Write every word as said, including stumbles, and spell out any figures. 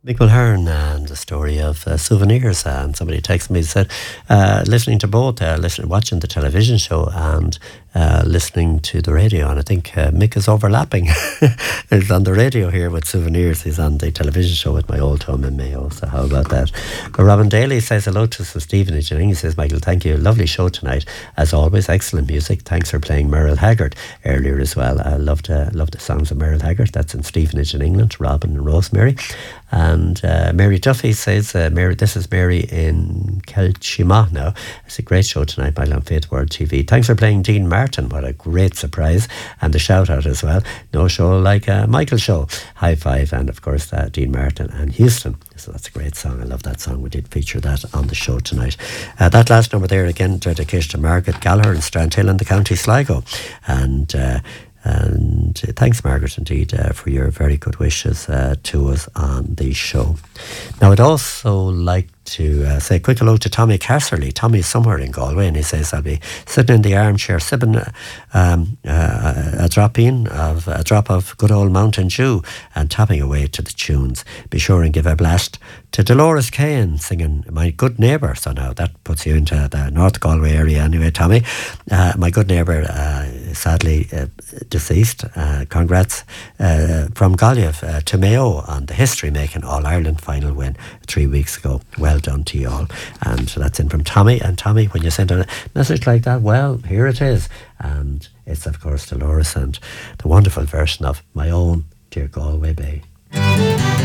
Mick Mulhern and the story of uh, souvenirs. And somebody texted me and said, uh, listening to both, uh, listening, watching the television show and uh, listening to the radio. And I think uh, Mick is overlapping. He's on the radio here with souvenirs. He's on the television show with my old home in Mayo. So how about that? But Robin Daly says hello to some Stevenage. And he says, Michael, thank you. Lovely show tonight. As always, excellent music. Thanks for playing Merle Haggard earlier as well. I loved, uh, loved the songs of Merle Haggard. That's in Stevenage in England. Robin and Rosemary. And uh, Mary Duffy says, uh, Mary, this is Mary in Kelchima now. It's a great show tonight by on Faith World T V. Thanks for playing Dean Martin. What a great surprise. And the shout out as well. No show like a Michael show. High five. And of course, uh, Dean Martin and Houston. So that's a great song. I love that song. We did feature that on the show tonight. Uh, that last number there again, dedication to Margaret Gallagher in Strandhill in the County Sligo. And uh, And uh, thanks, Margaret, indeed, uh, for your very good wishes uh, to us on the show. Now, I'd also like to uh, say a quick hello to Tommy Casserly. Tommy is somewhere in Galway, and he says, I'll be sitting in the armchair, sipping um, uh, a drop in of a drop of good old Mountain Dew and tapping away to the tunes. Be sure and give a blast to Dolores Kane singing My Good Neighbour. So now that puts you into the North Galway area anyway, Tommy. Uh, my good neighbour, uh, sadly uh, deceased. Uh, congrats uh, from Galway uh, to Mayo on the history-making All-Ireland final win three weeks ago. Well done to you all. And so that's in from Tommy. And Tommy, when you send a message like that, well, here it is. And it's, of course, Dolores and the wonderful version of My Own Dear Galway Bay.